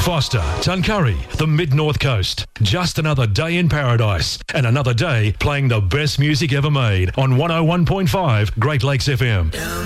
Foster, Tuncurry, the Mid-North Coast. Just another day in paradise and another day playing the best music ever made on 101.5 Great Lakes FM.